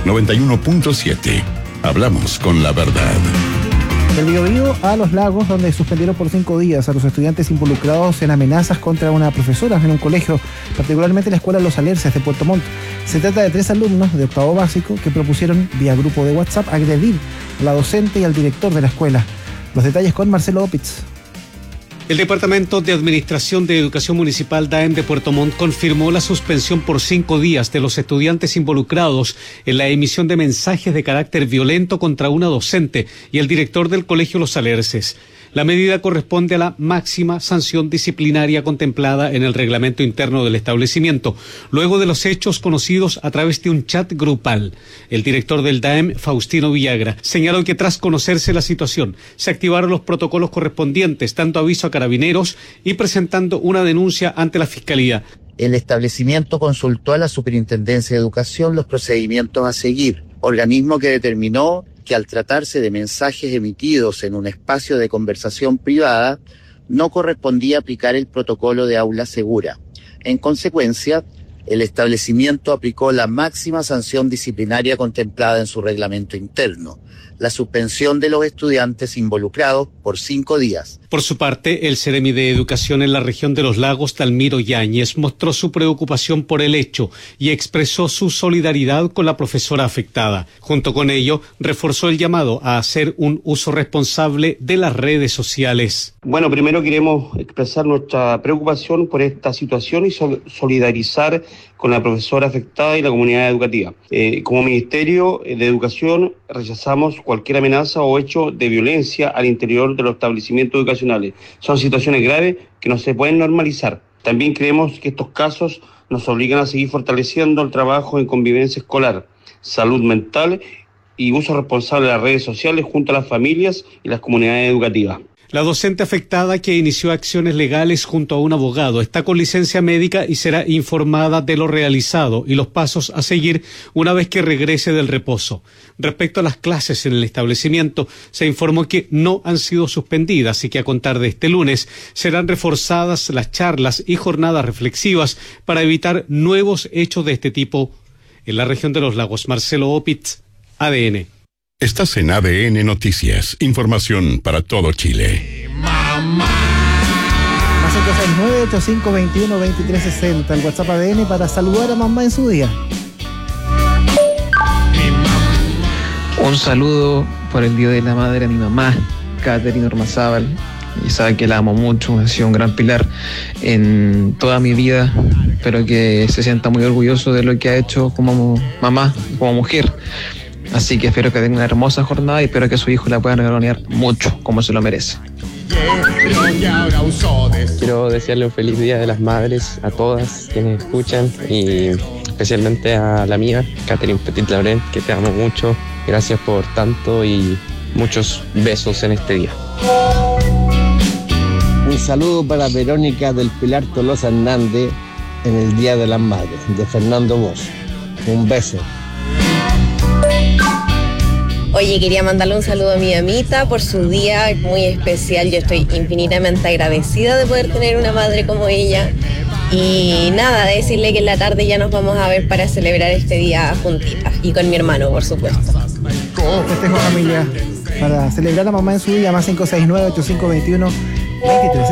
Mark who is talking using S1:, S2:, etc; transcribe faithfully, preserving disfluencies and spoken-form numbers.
S1: noventa y uno punto siete. Hablamos con la verdad.
S2: Del Biobío a Los Lagos, donde suspendieron por cinco días a los estudiantes involucrados en amenazas contra una profesora en un colegio, particularmente la escuela Los Alerces de Puerto Montt. Se trata de tres alumnos de octavo básico que propusieron vía grupo de WhatsApp agredir a la docente y al director de la escuela. Los detalles con Marcelo Opitz.
S3: El Departamento de Administración de Educación Municipal D A E M de Puerto Montt confirmó la suspensión por cinco días de los estudiantes involucrados en la emisión de mensajes de carácter violento contra una docente y el director del colegio Los Alerces. La medida corresponde a la máxima sanción disciplinaria contemplada en el reglamento interno del establecimiento, luego de los hechos conocidos a través de un chat grupal. El director del D A E M, Faustino Villagra, señaló que tras conocerse la situación, se activaron los protocolos correspondientes, tanto aviso a carabineros y presentando una denuncia ante la Fiscalía.
S4: El establecimiento consultó a la Superintendencia de Educación los procedimientos a seguir, organismo que determinó que al tratarse de mensajes emitidos en un espacio de conversación privada, no correspondía aplicar el protocolo de aula segura. En consecuencia, el establecimiento aplicó la máxima sanción disciplinaria contemplada en su reglamento interno, la suspensión de los estudiantes involucrados por cinco días.
S3: Por su parte, el Seremi de Educación en la región de Los Lagos, Dalmiro Yáñez, mostró su preocupación por el hecho y expresó su solidaridad con la profesora afectada. Junto con ello, reforzó el llamado a hacer un uso responsable de las redes sociales.
S5: Bueno, primero queremos expresar nuestra preocupación por esta situación y sol- solidarizar con la profesora afectada y la comunidad educativa. Eh, como Ministerio de Educación rechazamos cualquier amenaza o hecho de violencia al interior de los establecimientos educacionales. Son situaciones graves que no se pueden normalizar. También creemos que estos casos nos obligan a seguir fortaleciendo el trabajo en convivencia escolar, salud mental y uso responsable de las redes sociales junto a las familias y las comunidades educativas.
S3: La docente afectada, que inició acciones legales junto a un abogado, está con licencia médica y será informada de lo realizado y los pasos a seguir una vez que regrese del reposo. Respecto a las clases en el establecimiento, se informó que no han sido suspendidas y que a contar de este lunes serán reforzadas las charlas y jornadas reflexivas para evitar nuevos hechos de este tipo. En la región de Los Lagos, Marcelo Opitz, A D N.
S1: Estás en A D N Noticias, información para todo Chile.
S2: Más cinco seis nueve, ocho cinco dos uno, dos tres seis cero, el WhatsApp A D N para saludar a mamá en su día.
S6: Un saludo por el Día de la Madre a mi mamá, Catherine Ormazábal. Y sabe que la amo mucho, ha sido un gran pilar en toda mi vida. Espero que se sienta muy orgulloso de lo que ha hecho como mamá, como mujer. Así que espero que tenga una hermosa jornada y espero que su hijo la pueda regalonear mucho, como se lo merece.
S7: Quiero desearle un feliz Día de las Madres a todas quienes escuchan y especialmente a la mía, Catherine Petit Laurent, que te amo mucho. Gracias por tanto y muchos besos en este día.
S8: Un saludo para Verónica del Pilar Tolosa Hernández en el Día de las Madres, de Fernando Bosch. Un beso.
S9: Oye, quería mandarle un saludo a mi amita por su día muy especial. Yo estoy infinitamente agradecida de poder tener una madre como ella. Y nada, decirle que en la tarde ya nos vamos a ver para celebrar este día juntitas. Y con mi hermano, por supuesto.
S2: Festejo familia para celebrar a mamá en su día, más cinco seis nueve, ocho cinco dos uno, dos tres